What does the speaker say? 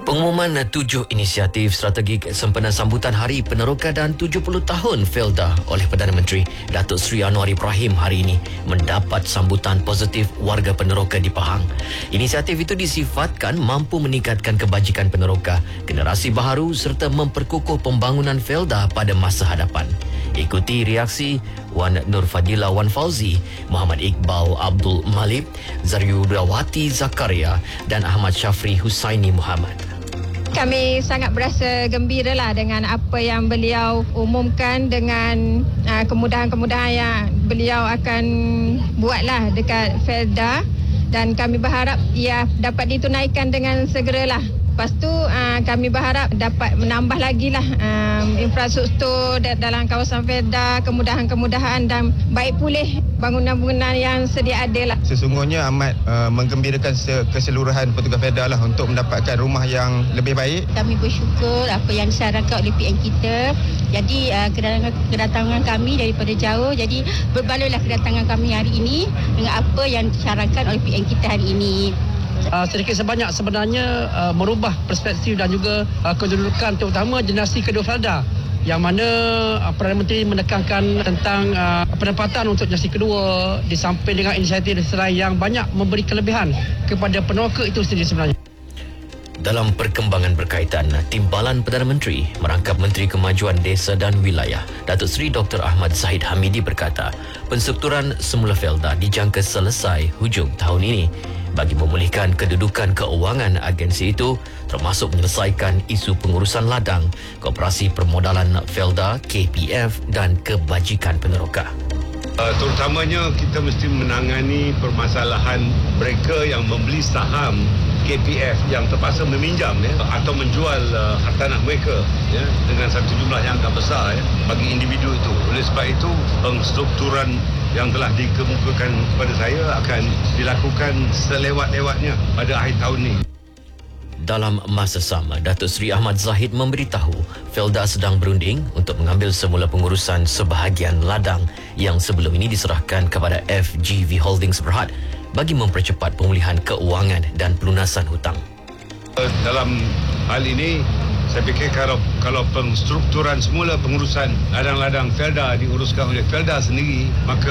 Pengumuman 7 inisiatif strategik sempena sambutan Hari Peneroka dan 70 tahun Felda oleh Perdana Menteri Datuk Seri Anwar Ibrahim hari ini mendapat sambutan positif warga peneroka di Pahang. Inisiatif itu disifatkan mampu meningkatkan kebajikan peneroka, generasi baharu serta memperkukuh pembangunan Felda pada masa hadapan. Ikuti reaksi Wan Nur Fadila Wan Fauzi, Muhammad Iqbal Abdul Malik, Zariudawati Zakaria dan Ahmad Syafri Husaini Muhammad. Kami sangat berasa gembira lah dengan apa yang beliau umumkan, dengan kemudahan-kemudahan yang beliau akan buatlah dekat Felda, dan kami berharap ia dapat ditunaikan dengan segeralah. Lepas tu kami berharap dapat menambah lagi lah infrastruktur dalam kawasan Felda, kemudahan-kemudahan dan baik pulih bangunan-bangunan yang sedia ada lah. Sesungguhnya amat menggembirakan keseluruhan petugas Felda lah untuk mendapatkan rumah yang lebih baik. Kami bersyukur apa yang disarankan oleh PN kita. Jadi kedatangan kami daripada jauh, jadi berbaloi kedatangan kami hari ini dengan apa yang disarankan oleh PN kita hari ini. Sedikit sebanyak sebenarnya merubah perspektif dan juga kedudukan terutama generasi kedua Felda, yang mana Perdana Menteri menekankan tentang penempatan untuk generasi kedua di samping dengan inisiatif lain yang banyak memberi kelebihan kepada peneroka itu sendiri sebenarnya. Dalam perkembangan berkaitan, Timbalan Perdana Menteri merangkap Menteri Kemajuan Desa dan Wilayah Datuk Seri Dr. Ahmad Zahid Hamidi berkata, penstrukturan semula Felda dijangka selesai hujung tahun ini bagi memulihkan kedudukan keuangan agensi itu, termasuk menyelesaikan isu pengurusan ladang, Koperasi Permodalan Felda KPF dan kebajikan peneroka. Terutamanya kita mesti menangani permasalahan mereka yang membeli saham KPF yang terpaksa meminjam atau menjual hartanah mereka dengan satu jumlah yang agak besar bagi individu itu. Oleh sebab itu, penstrukturan yang telah dikemukakan kepada saya akan dilakukan selewat-lewatnya pada akhir tahun ini. Dalam masa sama, Datuk Seri Ahmad Zahid memberitahu Felda sedang berunding untuk mengambil semula pengurusan sebahagian ladang yang sebelum ini diserahkan kepada FGV Holdings Berhad bagi mempercepat pemulihan keuangan dan pelunasan hutang. Dalam hal ini, saya fikir kalau penstrukturan semula pengurusan ladang-ladang Felda diuruskan oleh Felda sendiri, maka